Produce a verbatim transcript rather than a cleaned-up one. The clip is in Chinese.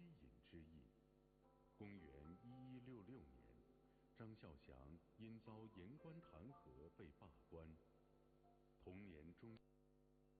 隐之意。公元一一六六年，张孝祥因遭言官弹劾被